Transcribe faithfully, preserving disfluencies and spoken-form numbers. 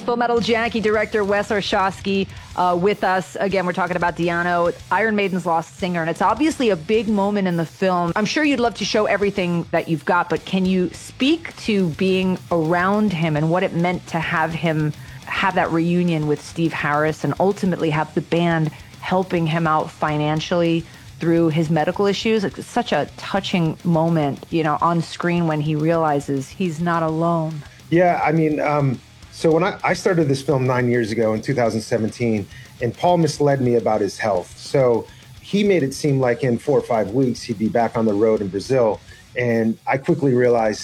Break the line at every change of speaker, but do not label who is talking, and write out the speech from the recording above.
Full Metal Jacket director Wes Orshowski uh, with us. Again, we're talking about Di'Anno, Iron Maiden's lost singer, and it's obviously a big moment in the film. I'm sure you'd love to show everything that you've got, but can you speak to being around him and what it meant to have him have that reunion with Steve Harris and ultimately have the band helping him out financially through his medical issues? It's such a touching moment, you know, on screen when he realizes he's not alone.
Yeah, I mean, um, so when I, I started this film nine years ago in two thousand seventeen, and Paul misled me about his health. So he made it seem like in four or five weeks, he'd be back on the road in Brazil. And I quickly realized